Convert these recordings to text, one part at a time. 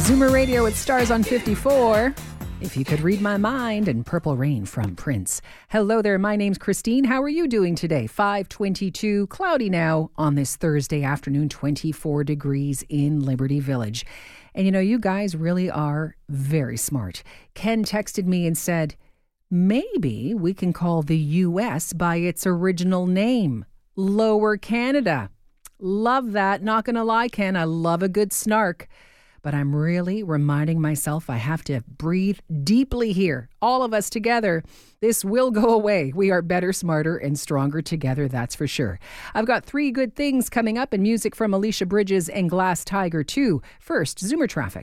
Zoomer Radio, it stars on 54. If You Could Read My Mind, and Purple Rain from Prince. Hello there, my name's Christine. How are you doing today? 5:22, cloudy now on this Thursday afternoon, 24 degrees in Liberty Village. And you know, you guys really are very smart. Ken texted me and said, maybe we can call the U.S. by its original name, Lower Canada. Love that. Not gonna lie, Ken, I love a good snark. But I'm really reminding myself I have to breathe deeply here. All of us together. This will go away. We are better, smarter, and stronger together, that's for sure. I've got 3 good things coming up, and music from Alicia Bridges and Glass Tiger too. First, Zoomer traffic.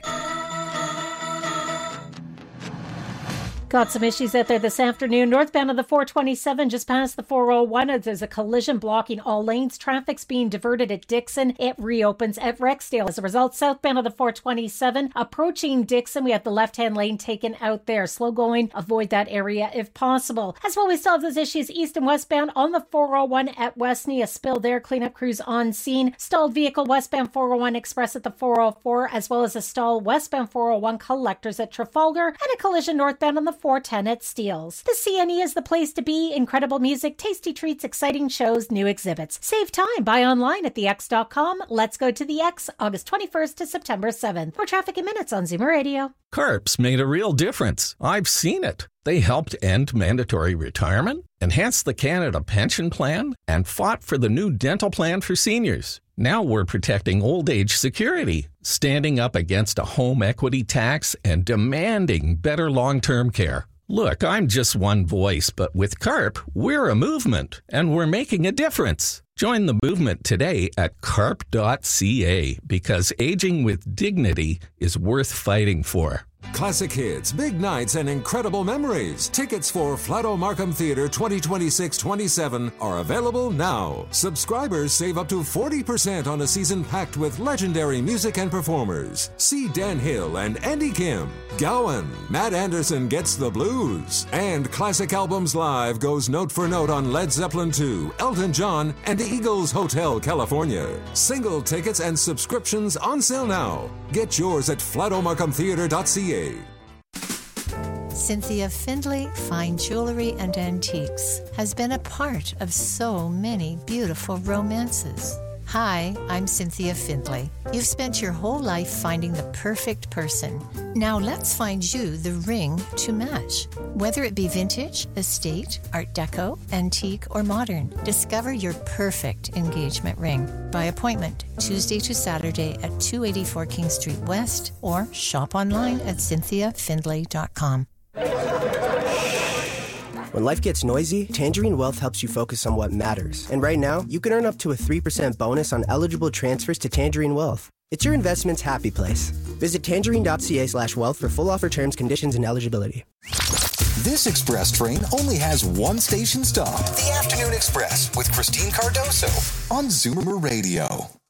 Got some issues out there this afternoon. Northbound of the 427, just past the 401, there's a collision blocking all lanes. Traffic's being diverted at Dixon. It reopens at Rexdale. As a result, southbound of the 427, approaching Dixon, we have the left-hand lane taken out there. Slow going, avoid that area if possible. As well, we still have those issues east and westbound on the 401 at Westney. A spill there, cleanup crews on scene. Stalled vehicle westbound 401 Express at the 404, as well as a stall westbound 401 collectors at Trafalgar, and a collision northbound on the 410 at Steeles. The CNE is the place to be. Incredible music, tasty treats, exciting shows, new exhibits. Save time. Buy online at thex.com. Let's go to the X, August 21st to September 7th. More traffic in minutes on Zoomer Radio. CARP's made a real difference. I've seen it. They helped end mandatory retirement, enhanced the Canada Pension Plan, and fought for the new dental plan for seniors. Now we're protecting old age security, standing up against a home equity tax, and demanding better long-term care. Look, I'm just one voice, but with CARP, we're a movement, and we're making a difference. Join the movement today at carp.ca, because aging with dignity is worth fighting for. Classic hits, big nights, and incredible memories. Tickets for Flato Markham Theatre 2026-27 are available now. Subscribers save up to 40% on a season packed with legendary music and performers. See Dan Hill and Andy Kim. Gowan, Matt Anderson Gets the Blues. And Classic Albums Live goes note for note on Led Zeppelin II, Elton John, and the Eagles Hotel California. Single tickets and subscriptions on sale now. Get yours at flatomarkhamtheatre.ca. Cynthia Findlay Fine Jewelry and Antiques has been a part of so many beautiful romances. Hi, I'm Cynthia Findlay. You've spent your whole life finding the perfect person. Now let's find you the ring to match. Whether it be vintage, estate, art deco, antique, or modern, discover your perfect engagement ring by appointment Tuesday to Saturday at 284 King Street West, or shop online at cynthiafindlay.com. When life gets noisy, Tangerine Wealth helps you focus on what matters. And right now, you can earn up to a 3% bonus on eligible transfers to Tangerine Wealth. It's your investment's happy place. Visit tangerine.ca/wealth for full offer terms, conditions, and eligibility. This express train only has one station stop. The Afternoon Express with Christine Cardoso on Zoomer Radio.